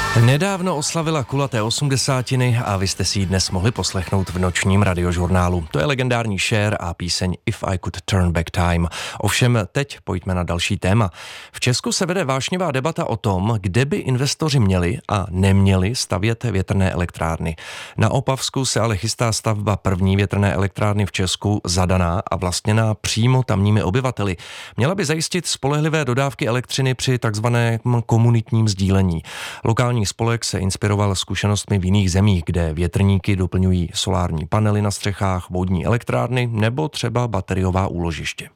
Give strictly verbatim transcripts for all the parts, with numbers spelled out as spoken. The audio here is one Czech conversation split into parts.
Nedávno oslavila kulaté osmdesátiny a vy jste si ji dnes mohli poslechnout v nočním radiožurnálu. To je legendární Cher a píseň If I Could Turn Back Time. Ovšem teď pojďme na další téma. V Česku se vede vášnivá debata o tom, kde by investoři měli a neměli stavět větrné elektrárny. Na Opavsku se ale chystá stavba první větrné elektrárny v Česku, zadaná a vlastněná přímo tamními obyvateli. Měla by zajistit spolehlivé dodávky elektřiny při takzvaném komunitním sdílení. Lokální spolek se inspiroval zkušenostmi v jiných zemích, kde větrníky doplňují solární panely na střechách, vodní elektrárny nebo třeba bateriová úložiště.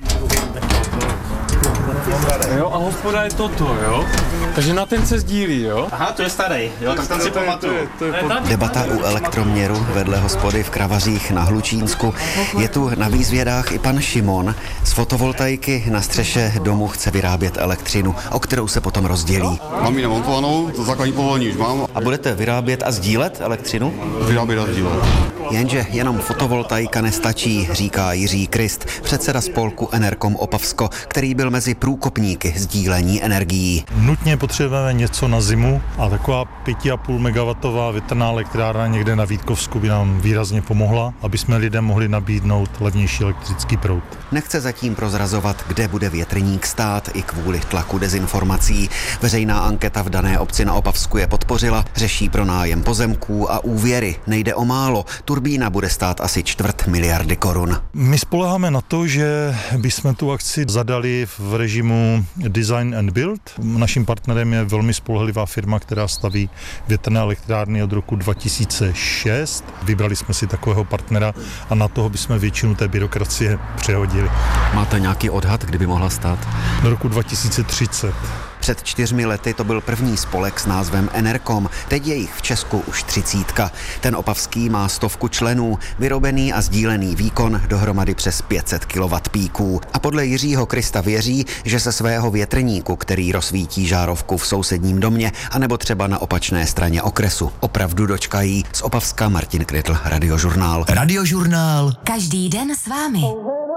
Jo, a hospoda je toto, jo? Takže na ten se sdílí, jo? Aha, to je starý, jo, tak ten si pamatuju. Debata u elektroměru vedle hospody v Kravařích na Hlučínsku. Je tu na výzvědách i pan Šimon. Z fotovoltaiky na střeše domu chce vyrábět elektřinu, o kterou se potom rozdělí. Mám ji namontovanou, to základní povolení už mám. A budete vyrábět a sdílet elektřinu? Vyrábět a sdílet. Jenže jenom fotovoltaika nestačí, říká Jiří Krist, předseda spolku Enerkom Opavsko, který byl mezi průkopníky sdílení energií. Nutně potřebujeme něco na zimu a taková pět a půl megawattová větrná elektrárna někde na Vítkovsku by nám výrazně pomohla, aby jsme lidem mohli nabídnout levnější elektrický proud. Nechce zatím prozrazovat, kde bude větrník stát i kvůli tlaku dezinformací. Veřejná anketa v dané obci na Opavsku je podpořila, řeší pronájem pozemků a úvěry. Nejde o málo, turbína bude stát asi čtvrt miliardy korun. My spoléháme na to, že bychom tu akci zadali v režimu Design and Build. Naším partnerem je velmi spolehlivá firma, která staví větrné elektrárny od roku dva tisíce šest. Vybrali jsme si takového partnera a na toho bychom většinu té byrokracie přehodili. Máte nějaký odhad, kdyby mohla stát? Do roku dva tisíce třicet. Před čtyřmi lety to byl první spolek s názvem Enerkom, teď je jich v Česku už třicítka. Ten opavský má stovku členů, vyrobený a sdílený výkon dohromady přes pět set kilowattpíků. A podle Jiřího Krista věří, že se svého větrníku, který rozsvítí žárovku v sousedním domě, anebo třeba na opačné straně okresu, opravdu dočkají. Z Opavska Martin Krytl, Radiožurnál. Radiožurnál. Každý den s vámi.